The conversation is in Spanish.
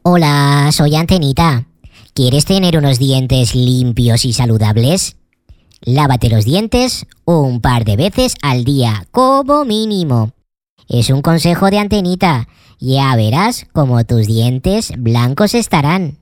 Hola, soy Antenita. ¿Quieres tener unos dientes limpios y saludables? Lávate los dientes un par de veces al día, como mínimo. Es un consejo de Antenita. Ya verás cómo tus dientes blancos estarán.